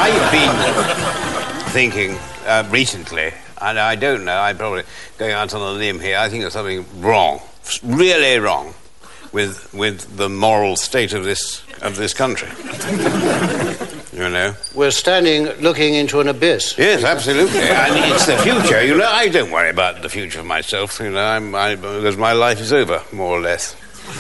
I've been thinking recently, and I don't know, I'm probably going out on a limb here, I think there's something wrong, really wrong, with the moral state of this country. You know? We're standing looking into an abyss. Yes, absolutely. And it's the future. You know, I don't worry about the future of myself. You know, because my life is over, more or less.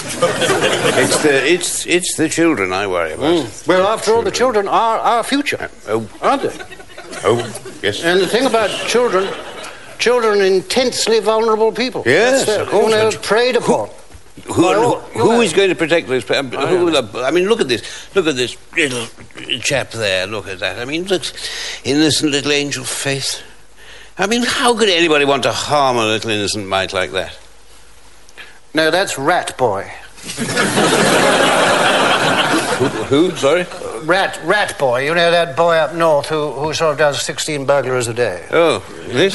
It's the children I worry about. Well, after all, the children are our future, aren't they? Oh, yes. And the thing about children are intensely vulnerable people. Yes, of course. You know, preyed upon. Who is going to protect those? I mean, look at this little chap there. Look at that. I mean, look, innocent little angel face. I mean, how could anybody want to harm a little innocent mite like that? No, that's Rat Boy. Who? Sorry? Rat Boy. You know that boy up north who sort of does 16 burglaries a day. Oh, this?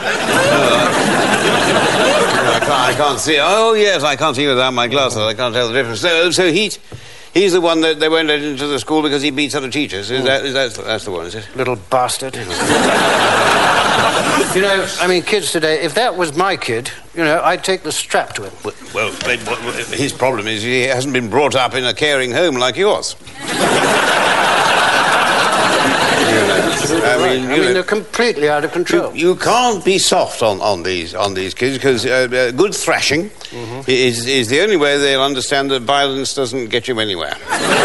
I can't see. Oh, yes, I can't see without my glasses. I can't tell the difference. So he's the one that they won't let into the school because he beats other teachers. That's the one, is it? Little bastard. You know, I mean, kids today, if that was my kid, you know, I'd take the strap to him. Well, his problem is he hasn't been brought up in a caring home like yours. I mean, they're completely out of control. You can't be soft on these kids because good thrashing is the only way they'll understand that violence doesn't get you anywhere.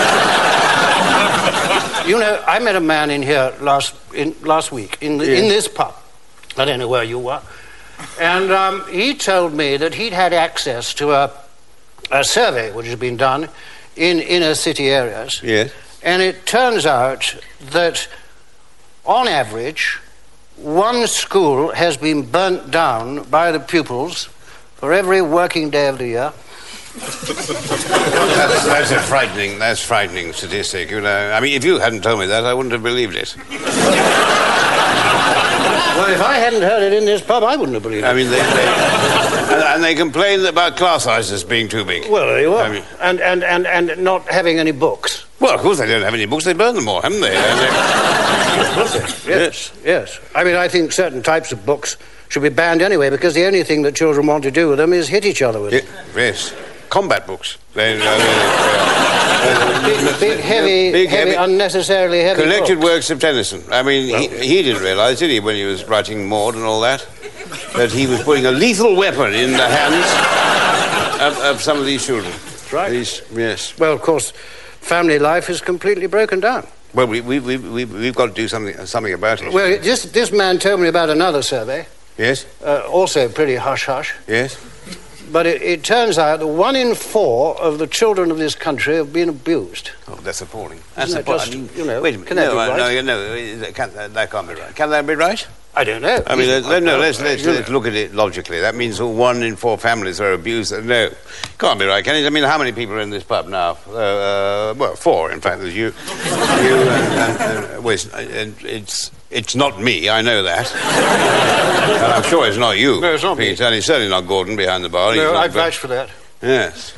You know, I met a man in here last week in this pub. I don't know where you were, and he told me that he'd had access to a survey which has been done in inner city areas. Yes. And it turns out that, on average, one school has been burnt down by the pupils for every working day of the year. That's a frightening statistic, you know. I mean, if you hadn't told me that, I wouldn't have believed it. Well, if I hadn't heard it in this pub, I wouldn't have believed it. I mean, they complain about class sizes being too big. Well, there you are. I mean, and not having any books. Well, of course they don't have any books. They burn them all, haven't they? Yes. I mean, I think certain types of books should be banned anyway because the only thing that children want to do with them is hit each other with them. Yes. Combat books. Big, heavy, unnecessarily heavy collected books. Works of Tennyson. I mean, he didn't realise, did he, when he was writing Maud and all that he was putting a lethal weapon in the hands of some of these children. That's right. Yes. Well, of course, family life is completely broken down. Well, we've got to do something about it. Well, this man told me about another survey. Yes. Also pretty hush-hush. Yes. But it turns out that 1 in 4 of the children of this country have been abused. Oh, that's appalling. That's appalling. You know, wait a minute. Can that be right? No, that can't be right. Can that be right? I don't know. I mean, let's look at it logically. That means 1 in 4 families are abused. No, can't be right, can it? I mean, how many people are in this pub now? 4, in fact. There's you, it's not me, I know that. And I'm sure it's not you. No, it's not Pete, me. And it's certainly not Gordon behind the bar. No, I vouch for that. Yes.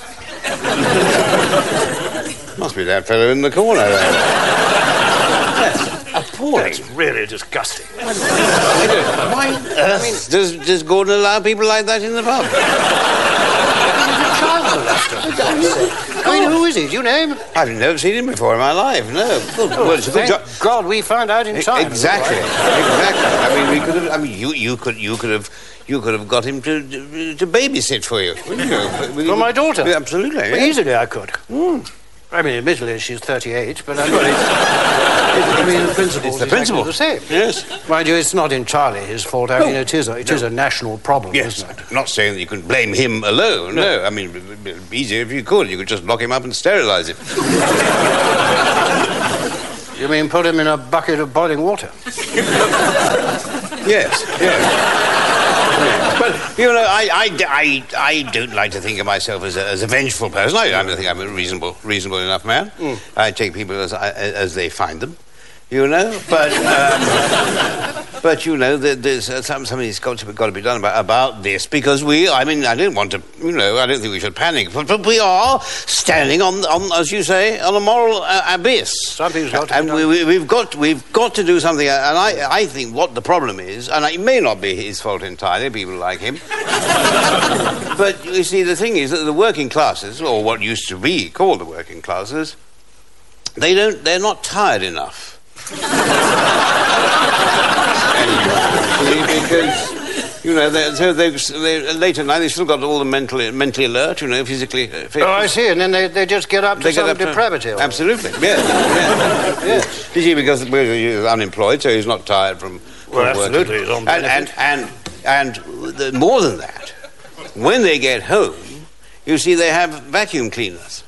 Must be that fellow in the corner there. That's appalling. That's really disgusting. Why on earth does Gordon allow people like that in the pub? I mean, who is he? Do you know him? I've never seen him before in my life, no. Well, it's a good job. God, we found out in time. Exactly. I mean, we could have. I mean, you could have got him to babysit for you. For my daughter? Absolutely. Well, yeah. easily I could. I mean, admittedly, she's 38, but I mean, the principle is exactly the same. Yes. Mind you, it's not entirely his fault. I mean, it is a national problem, isn't it? I'm not saying that you can blame him alone. No. I mean, it'd be easier if you could. You could just lock him up and sterilise him. You mean put him in a bucket of boiling water? Yes. But, you know, I don't like to think of myself as a vengeful person. I don't think I'm a reasonable enough man. I take people as they find them, you know. But But, you know, there's something's got to be done about this, because I don't want to, I don't think we should panic, but we are standing on, as you say, on a moral abyss. Something's got to be done. We've got to do something, and I think what the problem is, and it may not be his fault entirely, people like him, but you see, the thing is that the working classes, or what used to be called the working classes, they're not tired enough. Because, they late at night, they've still got all the mentally alert, physically fit. Oh, I see, and then they just get up to some depravity. Absolutely, yes. You see, because he's unemployed, so he's not tired from absolutely, working. He's on benefit. And more than that, when they get home, you see, they have vacuum cleaners.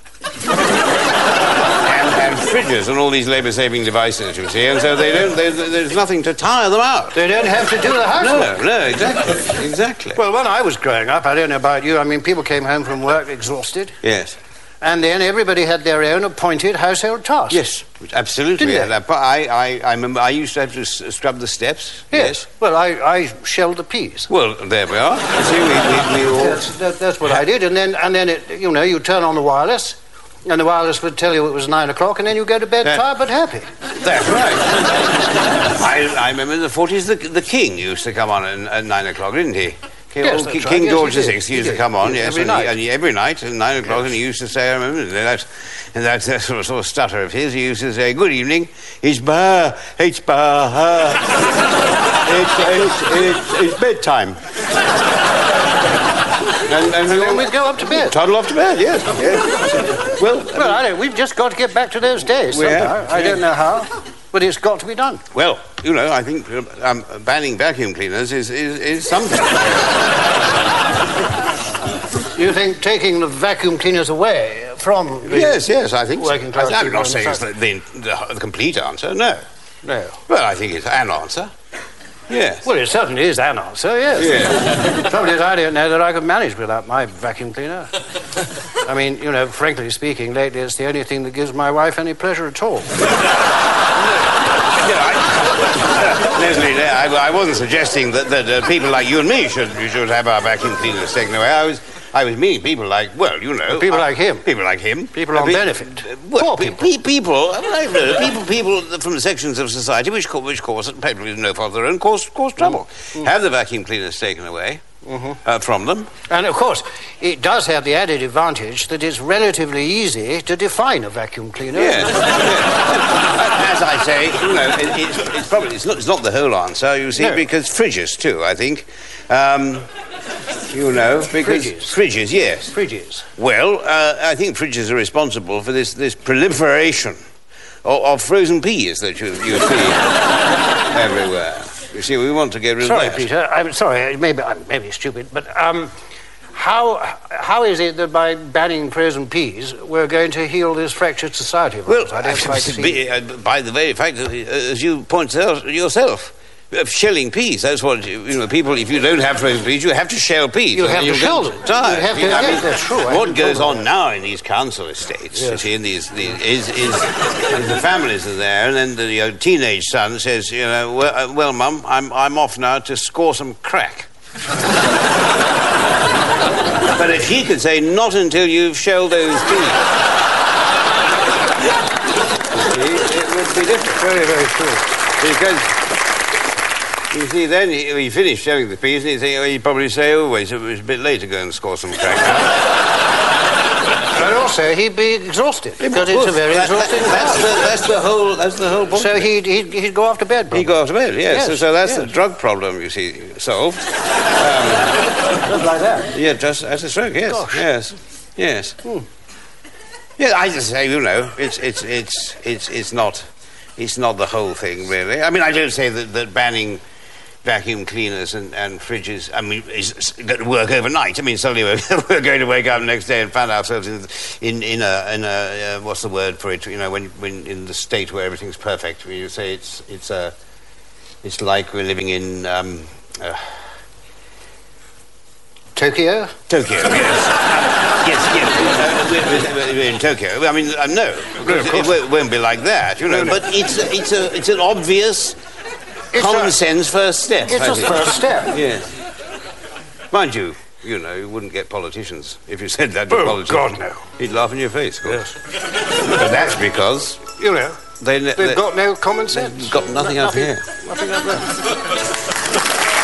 and fridges and all these labour-saving devices, you see, and so there's nothing to tire them out. They don't have to do the housework. No, exactly. Well, when I was growing up, I don't know about you, people came home from work exhausted. Yes. And then everybody had their own appointed household tasks. Yes, absolutely. Didn't they? I remember I used to have to scrub the steps. Yes. Well, I shelled the peas. Well, there we are. You see, we all... That's what I did. And then it, you turn on the wireless, and the wireless would tell you it was 9 o'clock, and then you go to bed tired but happy. That's right. I remember in the 40s the King used to come on at 9 o'clock, didn't he? Yes, King George VI used to come on, yes, every night. Every night at 9 o'clock, yes. And he used to say, I remember, and that sort of stutter of his, he used to say, "Good evening, it's bedtime." And then we'd go up to bed. Toddle off to bed, yes. Well, we've just got to get back to those days somehow. I don't know how, but it's got to be done. Well, I think banning vacuum cleaners is something. You think taking the vacuum cleaners away from the yes, I think working class I'm not saying it's the complete answer, no. Well, I think it's an answer. Yes. Well, it certainly is an answer, yes. Yeah. The trouble is, I don't know that I could manage without my vacuum cleaner. Frankly speaking, lately it's the only thing that gives my wife any pleasure at all. Leslie, I wasn't suggesting that people like you and me should have our vacuum cleaners taken away. I was meaning people like, people like him. People like him. People on benefit. Poor people. People from sections of society which cause, probably no fault of their own, cause trouble. Have the vacuum cleaners taken away from them. And, of course, it does have the added advantage that it's relatively easy to define a vacuum cleaner. Yes. As I say, it's not the whole answer, you see, because fridges, too, I think. Because fridges, yes. Fridges. Well, I think fridges are responsible for this proliferation of frozen peas that you see everywhere. You see, we want to get rid of that. Sorry, Peter. I'm sorry. Maybe stupid, but how is it that by banning frozen peas we're going to heal this fractured society of ours? I don't quite see. By the very fact that, as you point out yourself, of shelling peas. That's what people. If you don't have frozen peas, you have to shell peas. You have to shell them. That's true. What goes on now in these council estates? Yes. You see, in these is the families are there, and then the teenage son says, well, Mum, I'm off now to score some crack. But if he could say, not until you've shelled those peas, it would be different. Very, very true. Because. You see, then he finished shelling the peas, and he'd probably say, it was a bit late to go and score some crack. But also, he'd be exhausted, because it's a very exhausting that's the whole point. So he'd go off to bed, probably. He'd go off to bed, yes. So that's the drug problem, you see, solved. Just like that? Yeah, just as a stroke, yes. Gosh. Yes. Yeah, I just say, it's not the whole thing, really. I don't say that banning vacuum cleaners and fridges, is going to work overnight. Suddenly we're going to wake up the next day and find ourselves in a what's the word for it? When in the state where everything's perfect. You say it's like we're living in Tokyo? Tokyo, yes. We're in Tokyo. No, it won't be like that, But it's an obvious common sense first step. It's a first step. Yes. Mind you, you know, you wouldn't get politicians if you said that to Oh, politicians. God, no. He'd laugh in your face, of course. Yes. But that's because, You know, they've they've got no common sense. got nothing up here. Nothing up there.